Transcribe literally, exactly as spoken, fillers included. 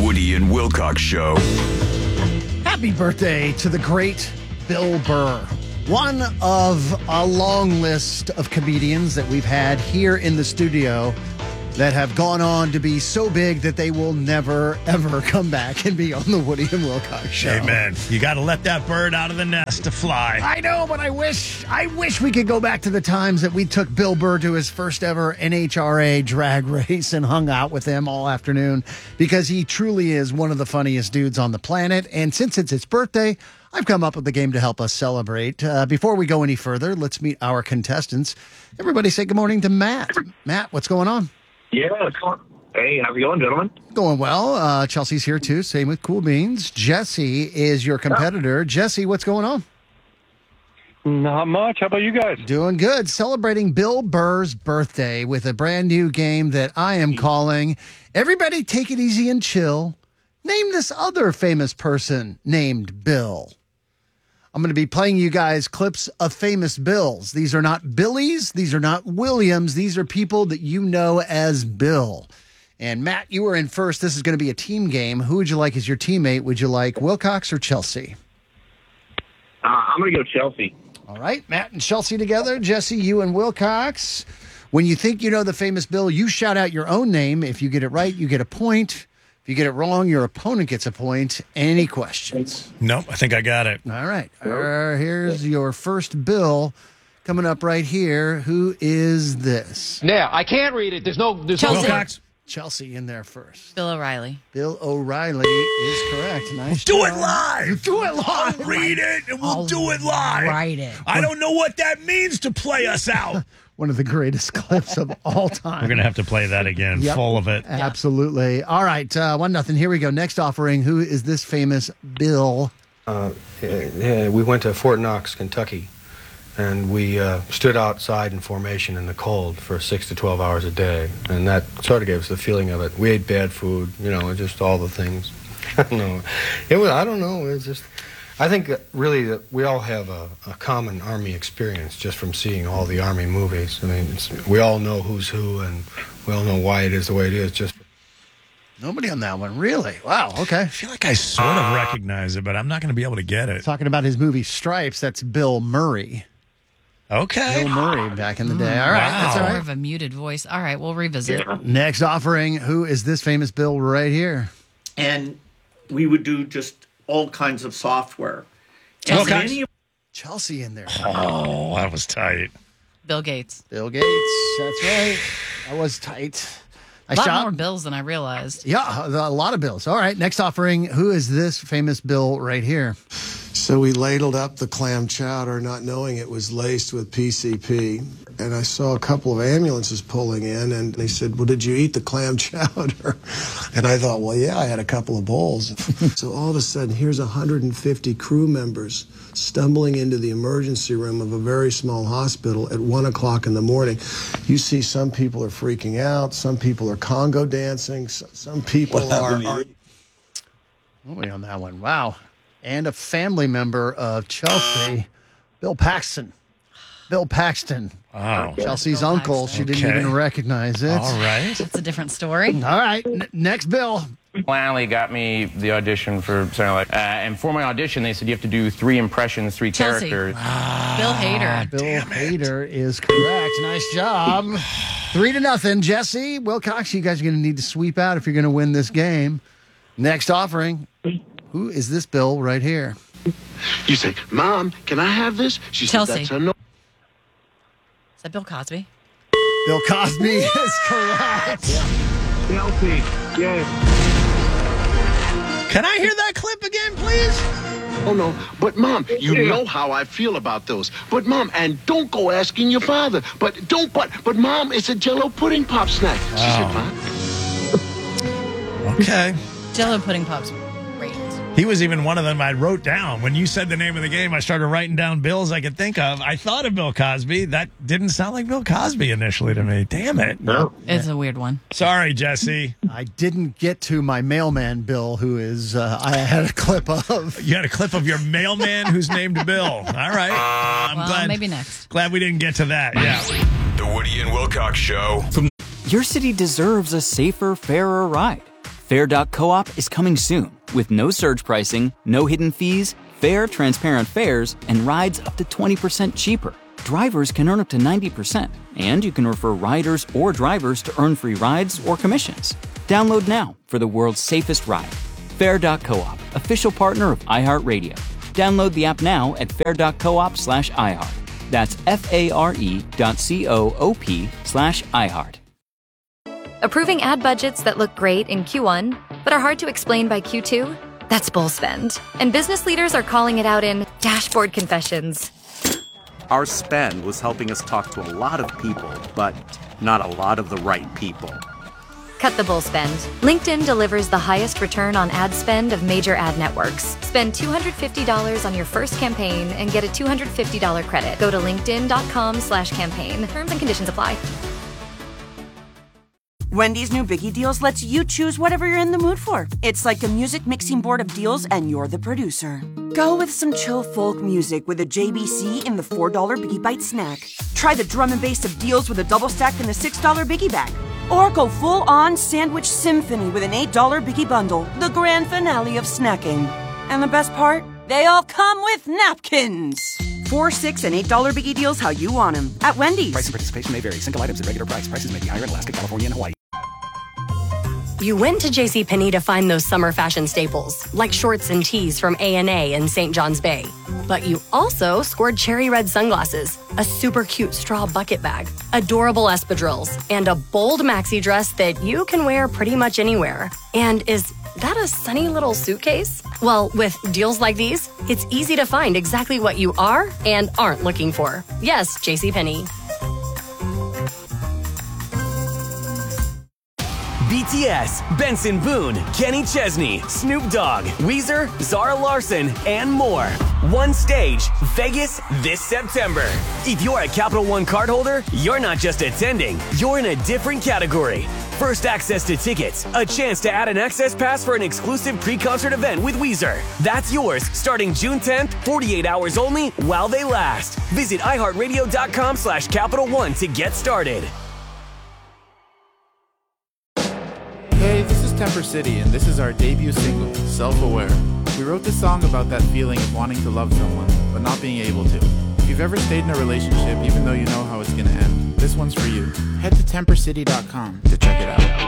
Woody and Wilcox Show. Happy birthday to the great Bill Burr. One of a long list of comedians that we've had here in the studio that have gone on to be so big that they will never, ever come back and be on the Woody and Wilcox Show. Amen. You got to let that bird out of the nest to fly. I know, but I wish I wish we could go back to the times that we took Bill Burr to his first ever N H R A drag race and hung out with him all afternoon, because he truly is one of the funniest dudes on the planet. And since it's his birthday, I've come up with a game to help us celebrate. Uh, before we go any further, let's meet our contestants. Everybody say good morning to Matt. Matt, what's going on? Yeah, hey, how's it going, gentlemen? Going well. Uh, Chelsea's here, too. Same with Cool Beans. Jesse is your competitor. Jesse, what's going on? Not much. How about you guys? Doing good. Celebrating Bill Burr's birthday with a brand new game that I am calling Everybody Take It Easy and Chill. Name this other famous person named Bill. I'm going to be playing you guys clips of famous Bills. These are not Billies. These are not Williams. These are people that you know as Bill. And Matt, you were in first. This is going to be a team game. Who would you like as your teammate? Would you like Wilcox or Chelsea? Uh, I'm going to go Chelsea. All right, Matt and Chelsea together. Jesse, you and Wilcox. When you think you know the famous Bill, you shout out your own name. If you get it right, you get a point. If you get it wrong, your opponent gets a point. Any questions? Nope, I think I got it. All right. Uh, here's your first Bill coming up right here. Who is this? Now, I can't read it. There's no... There's Chelsea. no Wilcox. Chelsea in there first. Bill O'Reilly. Bill O'Reilly is correct. Nice Do job. it live. Do it live. I'll read it and we'll I'll do it live. write it. I don't know what that means to play us out. One of the greatest clips of all time. We're going to have to play that again, Yep. full of it. Absolutely. All right. Uh, one nothing. Here we go. Next offering. Who is this famous Bill? Uh, yeah, we went to Fort Knox, Kentucky, and we uh, stood outside in formation in the cold for six to twelve hours a day, and that sort of gave us the feeling of it. We ate bad food, you know, just all the things. I don't know. It was, I don't know. It was just, I think that really that we all have a, a common Army experience just from seeing all the Army movies. I mean, it's, we all know who's who, and we all know why it is the way it is. Just Nobody on that one. Really? Wow. Okay. I feel like I sort of recognize it, but I'm not going to be able to get it. Talking about his movie Stripes, that's Bill Murray. Okay. Bill Murray back in the day. All right. Wow. That's all More right. of a muted voice. All right, we'll revisit. Next offering. Who is this famous Bill right here? And we would do just all kinds of software. Chelsea. And many of Chelsea in there. Oh, that was tight. Bill Gates. Bill Gates. That's right. That was tight. A Nice lot job. more Bills than I realized. Yeah, a lot of Bills. All right. Next offering. Who is this famous Bill right here? So we ladled up the clam chowder, not knowing it was laced with P C P. And I saw a couple of ambulances pulling in, and they said, well, did you eat the clam chowder? And I thought, well, yeah, I had a couple of bowls. So all of a sudden, here's one hundred fifty crew members stumbling into the emergency room of a very small hospital at one o'clock in the morning. You see some people are freaking out. Some people are Congo dancing. s- Some people are... are Nobody on that one. Wow. And a family member of Chelsea, Bill Paxton. Bill Paxton. Oh. Chelsea's Bill uncle. Paxton. She didn't Okay. even recognize it. All right. That's a different story. All right. N- next Bill. Finally got me the audition for something like uh, and for my audition, they said you have to do three impressions, three Chelsea. characters. Bill Hader. Bill Hader is correct. Nice job. Three to nothing. Jesse, Wilcox, you guys are going to need to sweep out if you're going to win this game. Next offering. Who is this Bill right here? You say, Mom, can I have this? She Chelsea. said, that's a no. Is that Bill Cosby? Bill Cosby is correct. Chelsea. Yeah. Can I hear that clip again, please? Oh, no. But, Mom, you know how I feel about those. But, Mom, and don't go asking your father. But don't, but, but, Mom, it's a Jell-O pudding pop snack. She said, Mom. Okay. Jello pudding pops. Great. He was even one of them I wrote down. When you said the name of the game, I started writing down bills I could think of. I thought of Bill Cosby. That didn't sound like Bill Cosby initially to me. Damn it. No. It's a weird one. Sorry, Jesse. I didn't get to my mailman, Bill, who is, uh, I had a clip of. You had a clip of your mailman who's named Bill. All right. I'm Well, glad. maybe next. Glad we didn't get to that. Yeah. The Woody and Wilcox Show. Your city deserves a safer, fairer ride. Fair dot coop is coming soon with no surge pricing, no hidden fees, fair, transparent fares, and rides up to twenty percent cheaper. Drivers can earn up to ninety percent, and you can refer riders or drivers to earn free rides or commissions. Download now for the world's safest ride. Fair dot coop, official partner of iHeartRadio. Download the app now at fair dot coop slash iHeart. That's F-A-R-E dot C-O-O-P slash iHeart. Approving ad budgets that look great in Q one, but are hard to explain by Q two? That's bull spend. And business leaders are calling it out in dashboard confessions. Our spend was helping us talk to a lot of people, but not a lot of the right people. Cut the bull spend. LinkedIn delivers the highest return on ad spend of major ad networks. Spend two hundred fifty dollars on your first campaign and get a two hundred fifty dollars credit. Go to linkedin.com slash campaign. Terms and conditions apply. Wendy's new Biggie Deals lets you choose whatever you're in the mood for. It's like a music mixing board of deals, and you're the producer. Go with some chill folk music with a J B C in the four dollar Biggie Bite snack. Try the drum and bass of deals with a double stack in the six dollar Biggie Bag. Or go full-on sandwich symphony with an eight dollar Biggie Bundle, the grand finale of snacking. And the best part? They all come with napkins. Four, six, and eight dollar Biggie Deals how you want them at Wendy's. Price and participation may vary. Single items at regular price. Prices may be higher in Alaska, California, and Hawaii. You went to JCPenney to find those summer fashion staples, like shorts and tees from A and A in Saint John's Bay. But you also scored cherry red sunglasses, a super cute straw bucket bag, adorable espadrilles, and a bold maxi dress that you can wear pretty much anywhere. And is that a sunny little suitcase? Well, with deals like these, it's easy to find exactly what you are and aren't looking for. Yes, JCPenney. B T S, Benson Boone, Kenny Chesney, Snoop Dogg, Weezer, Zara Larson, and more. One stage, Vegas this September. If you're a Capital One cardholder, you're not just attending, you're in a different category. First access to tickets, a chance to add an access pass for an exclusive pre-concert event with Weezer. That's yours starting June tenth, forty-eight hours only while they last. Visit iHeartRadio.com slash Capital One to get started. Hey, this is Temper City, and this is our debut single, Self-Aware. We wrote this song about that feeling of wanting to love someone, but not being able to. If you've ever stayed in a relationship even though you know how it's gonna end, this one's for you. Head to temper city dot com to check it out.